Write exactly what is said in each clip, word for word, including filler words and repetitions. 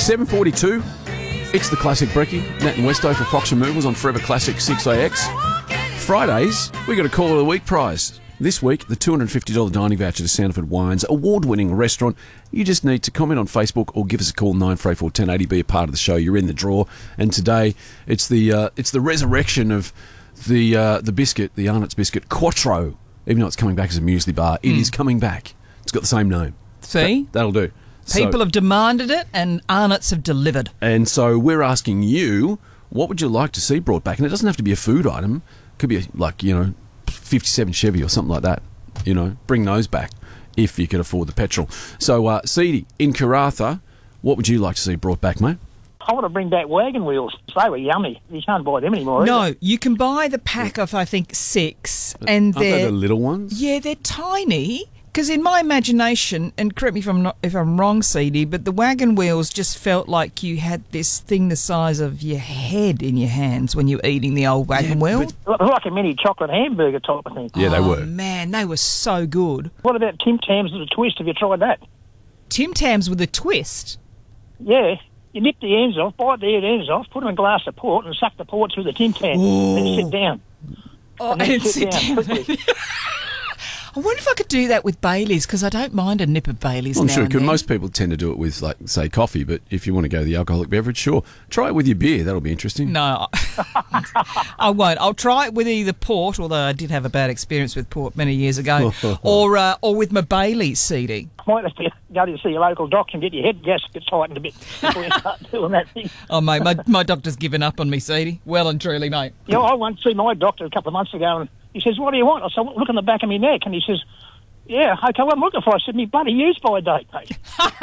seven forty-two. It's the Classic Brekkie. Nat and Westo for Fox Removals on Forever Classic six A X. Fridays, we got a Call of the Week prize. This week, the two hundred fifty dollars dining voucher to Sanford Wines, award-winning restaurant. You just need to comment on Facebook or give us a call, nine four eight four, one oh eight oh, be a part of the show. You're in the draw. And today, it's the uh, it's the resurrection of the uh, the biscuit, the Arnott's biscuit, Quattro. Even though it's coming back as a muesli bar, it mm. is coming back. It's got the same name. See? That, that'll do. People so, have demanded it, and Arnott's have delivered. And so we're asking you, what would you like to see brought back? And it doesn't have to be a food item. It could be a, like, you know, fifty-seven Chevy or something like that. You know, bring those back if you could afford the petrol. So, uh, Seedy, in Karratha, what would you like to see brought back, mate? I want to bring back wagon wheels. They were yummy. You can't buy them anymore. No, either. You can buy the pack of, I think, six. And Aren't they're they the little ones? Yeah, they're tiny. Because in my imagination, and correct me if I'm not, if I'm wrong, Seedy, but the wagon wheels just felt like you had this thing the size of your head in your hands when you were eating the old wagon Yeah, wheel. Like a mini chocolate hamburger type of thing. Yeah, they oh, were. Man, they were so good. What about Tim Tams with a twist? Have you tried that? Tim Tams with a twist. Yeah. You nip the ends off, bite the ends off, put them in a glass of port and suck the port through the Tim Tam. Then sit down. Oh, and then and sit, sit down, down. quickly. I wonder if I could do that with Baileys, because I don't mind a nip of Baileys I'm now sure and could. then. Most people tend to do it with, like, say, coffee, but if you want to go the alcoholic beverage, sure. Try it with your beer. That'll be interesting. No, I won't. I'll try it with either port, although I did have a bad experience with port many years ago, or uh, or with my Baileys, Seedy. Might have to go to see your local doctor and get your head gasket tightened a bit before you start doing that thing. Oh, mate, my, my doctor's given up on me, Seedy. Well and truly, mate. Yeah, I went to see my doctor a couple of months ago and he says, what do you want? I said, look on the back of my neck. And he says, yeah, okay, what I'm looking for. I said, me bloody use by date, mate.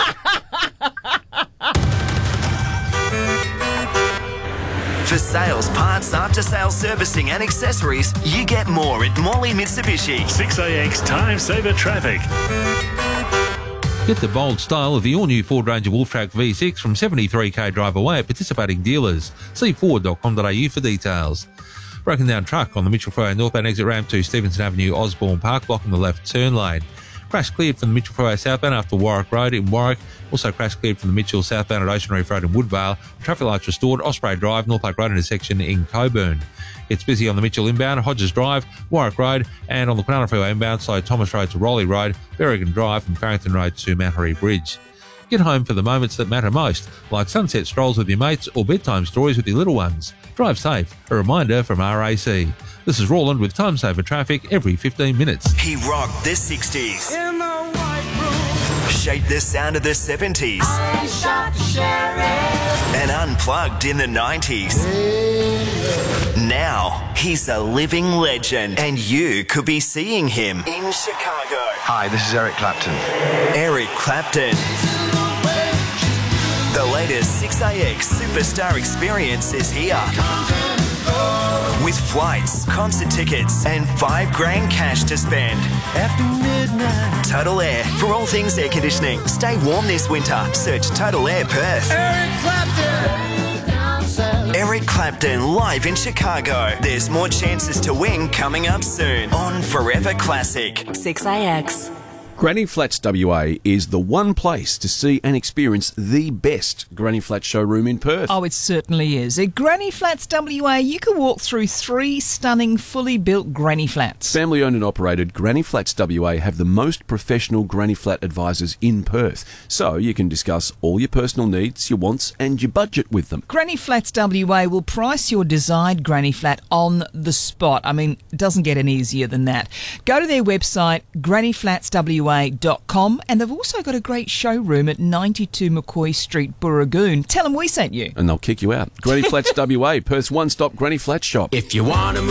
For sales, parts, after-sales servicing and accessories, you get more at Morley Mitsubishi. six A X Time Saver Traffic. Get the bold style of the all-new Ford Ranger Wolftrack V six from seventy-three k drive away at participating dealers. See ford dot com dot a u for details. Broken down truck on the Mitchell Freeway northbound exit ramp to Stevenson Avenue, Osborne Park, blocking the left turn lane. Crash cleared from the Mitchell Freeway southbound after Warwick Road in Warwick. Also crash cleared from the Mitchell southbound at Ocean Reef Road in Woodvale. Traffic lights restored, Osprey Drive, North Park Road intersection in Coburn. It's busy on the Mitchell inbound, Hodges Drive, Warwick Road, and on the Quinana Freeway inbound, so Thomas Road to Rowley Road, Berrigan Drive from Farrington Road to Mount Harry Bridge. Get home for the moments that matter most, like sunset strolls with your mates or bedtime stories with your little ones. Drive safe. A reminder from R A C. This is Roland with Time Saver Traffic every fifteen minutes. He rocked the sixties. In the white room. Shaped the sound of the seventies. And unplugged in the nineties. Now, he's a living legend, and you could be seeing him in Chicago. Hi, this is Eric Clapton. Eric Clapton. The latest six A X Superstar experience is here. With flights, concert tickets, and five grand cash to spend. After midnight. Total Air, for all things air conditioning. Stay warm this winter. Search Total Air Perth. Eric Clapton. Eric Clapton live in Chicago. There's more chances to win coming up soon on Forever Classic. six A X. Granny Flats W A is the one place to see and experience the best Granny Flats showroom in Perth. Oh, it certainly is. At Granny Flats W A, you can walk through three stunning, fully built Granny Flats. Family owned and operated, Granny Flats W A have the most professional Granny Flat advisors in Perth. So you can discuss all your personal needs, your wants and your budget with them. Granny Flats W A will price your desired Granny Flat on the spot. I mean, it doesn't get any easier than that. Go to their website, granny flats w a dot com, and they've also got a great showroom at ninety-two McCoy Street, Burragoon. Tell them we sent you. And they'll kick you out. Granny Flats W A, Perth's one-stop Granny Flats shop. If you want to move